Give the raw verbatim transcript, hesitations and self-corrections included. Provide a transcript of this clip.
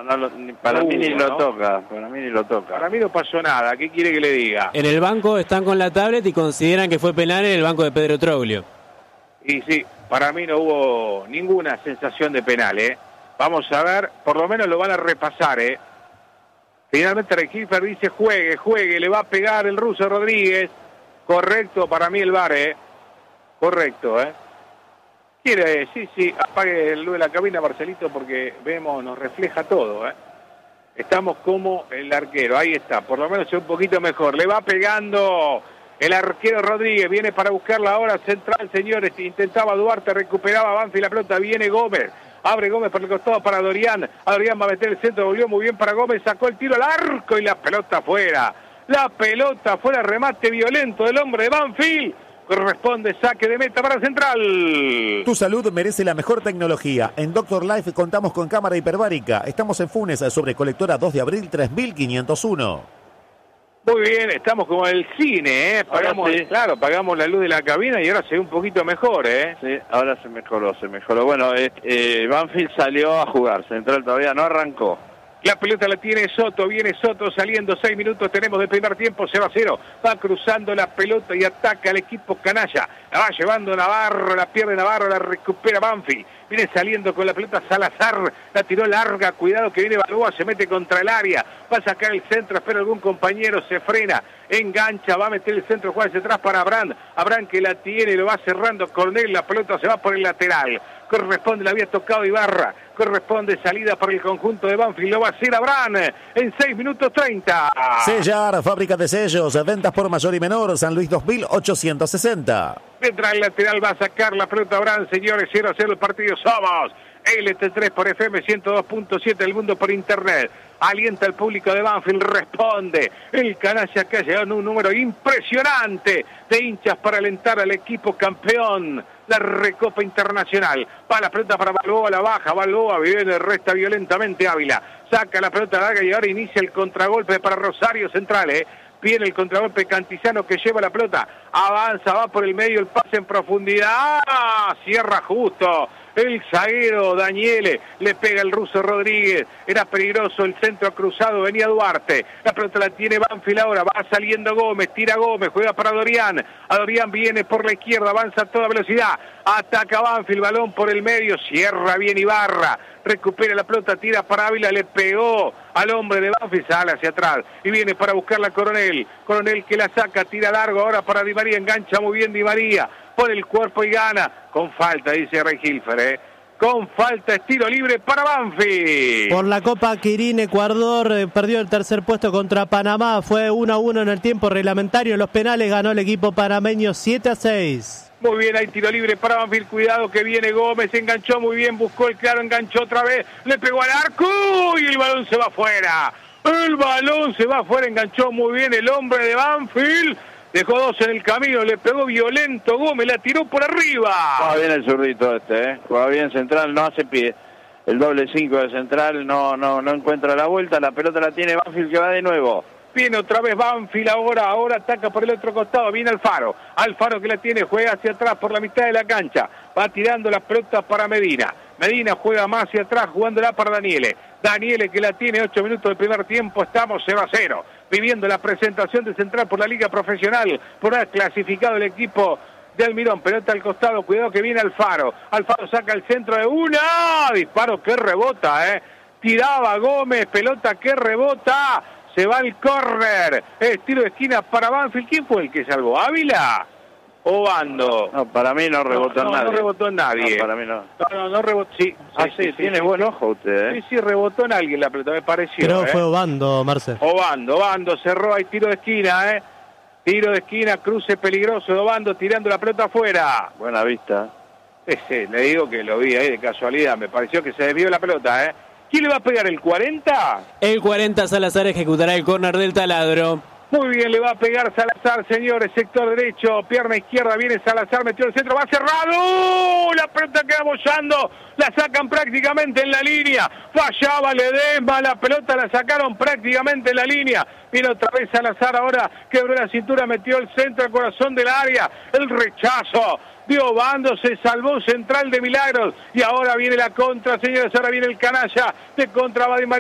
no lo, ni, para no mí hubo, ni lo ¿no? toca, para mí ni lo toca. Para mí no pasó nada, ¿qué quiere que le diga? En el banco están con la tablet y consideran que fue penal en el banco de Pedro Troglio. Y sí, para mí no hubo ninguna sensación de penal, ¿eh? Vamos a ver, por lo menos lo van a repasar, ¿eh? Finalmente Regilfer dice juegue, juegue, le va a pegar el ruso Rodríguez. Correcto para mí el V A R, ¿eh? Correcto, ¿eh? Quiere, sí, sí, apague el luz de la cabina, Marcelito, porque vemos, nos refleja todo, ¿eh? Estamos como el arquero, ahí está, por lo menos es un poquito mejor. Le va pegando el arquero Rodríguez, viene para buscarla ahora central, señores. Intentaba Duarte, recuperaba Banfield la pelota, viene Gómez. Abre Gómez por el costado para Dorian. A Dorian va a meter el centro, volvió muy bien para Gómez, sacó el tiro al arco y la pelota afuera. La pelota fuera, remate violento del hombre de Banfield. Corresponde saque de meta para Central. Tu salud merece la mejor tecnología. En Doctor Life contamos con cámara hiperbárica. Estamos en Funes, sobre Colectora dos de abril tres mil quinientos uno. Muy bien, estamos como en el cine, ¿eh? Pagamos, sí. Claro, pagamos la luz de la cabina y ahora se ve un poquito mejor, ¿eh? Sí, ahora se mejoró, se mejoró. Bueno, eh, eh, Banfield salió a jugar, Central todavía no arrancó. La pelota la tiene Soto, viene Soto saliendo, seis minutos tenemos de primer tiempo, cero a cero. Va cruzando la pelota y ataca al equipo canalla. La va llevando Navarro, la pierde Navarro, la recupera Banfield. Viene saliendo con la pelota Salazar, la tiró larga, cuidado que viene Balboa, se mete contra el área. Va a sacar el centro, espera algún compañero, se frena, engancha, va a meter el centro, juega hacia atrás para Abraham. Abraham que la tiene, lo va cerrando Cornel, la pelota se va por el lateral. Corresponde, la había tocado Ibarra. Corresponde salida para el conjunto de Banfield. Lo va a hacer Abraham en seis minutos treinta. Sellar, fábrica de sellos, ventas por mayor y menor, San Luis dos mil ochocientos sesenta. Mientras el lateral va a sacar la pelota Abraham, señores, cero a cero el partido. Somos L T tres por F M ciento dos punto siete, el mundo por internet. Alienta al público de Banfield, responde el canalla que ha llegado en un número impresionante de hinchas para alentar al equipo campeón, la Recopa Internacional. Va la pelota para Balboa, la baja, Balboa viene, resta violentamente Ávila, saca la pelota larga y ahora inicia el contragolpe para Rosario Central, ¿eh? Viene el contragolpe Cantizano que lleva la pelota, avanza, va por el medio, el pase en profundidad, ¡ah! Cierra justo el zaguero Daniele, le pega el ruso Rodríguez, era peligroso el centro cruzado, venía Duarte, la pelota la tiene Banfield ahora, va saliendo Gómez, tira Gómez, juega para Dorian, a Dorian viene por la izquierda, avanza a toda velocidad, ataca Banfield, balón por el medio, cierra bien Ibarra, recupera la pelota, tira para Ávila, le pegó al hombre de Banfield, sale hacia atrás y viene para buscar la Coronel, Coronel que la saca, tira largo ahora para Di María, engancha muy bien Di María, pone el cuerpo y gana, con falta, dice Regilfer, ¿eh? Con falta, estilo libre para Banfield. Por la Copa Quirín, Ecuador eh, perdió el tercer puesto contra Panamá, fue uno a uno en el tiempo reglamentario, en los penales ganó el equipo panameño siete a seis. Muy bien, hay tiro libre para Banfield, cuidado que viene Gómez, enganchó muy bien, buscó el claro, enganchó otra vez, le pegó al arco y el balón se va afuera. El balón se va afuera, enganchó muy bien el hombre de Banfield, dejó dos en el camino, le pegó violento Gómez, la tiró por arriba. Juega bien el zurdito este, ¿eh? Juega bien Central, no hace pie. El doble cinco de Central no, no, no encuentra la vuelta, la pelota la tiene Banfield que va de nuevo. Viene otra vez Banfield ahora, ahora ataca por el otro costado, viene Alfaro, Alfaro que la tiene, juega hacia atrás por la mitad de la cancha, va tirando las pelotas para Medina, Medina juega más hacia atrás jugándola para Daniele, Daniele que la tiene, ocho minutos del primer tiempo, estamos cero a cero, viviendo la presentación de Central por la Liga Profesional, por haber clasificado el equipo de Almirón, pelota al costado, cuidado que viene Alfaro, Alfaro saca el centro de una, disparo que rebota, eh, tiraba Gómez, pelota que rebota, se va el córner, estilo de esquina para Banfield. ¿Quién fue el que salvó? ¿Ávila o Bando? No, para mí no rebotó no, en no, nadie. No rebotó en nadie. No, para mí no. No, no, no rebotó. Sí, ah, sí, sí, sí, tiene sí, buen sí. ojo usted, ¿eh? Sí, sí, rebotó en alguien la pelota, me pareció. Creo ¿eh? fue Obando, Marce. Obando, Obando, cerró, hay tiro de esquina, ¿eh? Tiro de esquina, cruce peligroso de Obando, tirando la pelota afuera. Buena vista. Sí, sí, le digo que lo vi ahí de casualidad, me pareció que se desvió la pelota, ¿eh? ¿Quién le va a pegar, el cuarenta? El cuarenta Salazar ejecutará el córner del taladro. Muy bien, le va a pegar Salazar, señores, sector derecho, pierna izquierda, viene Salazar, metió el centro, va cerrado, la pelota queda bollando, la sacan prácticamente en la línea, fallaba Ledesma, la pelota la sacaron prácticamente en la línea, viene otra vez Salazar, ahora quebró la cintura, metió el centro al corazón del área, el rechazo de Obando, se salvó Central de milagros, y ahora viene la contra, señores, ahora viene el canalla, de contra va Di María.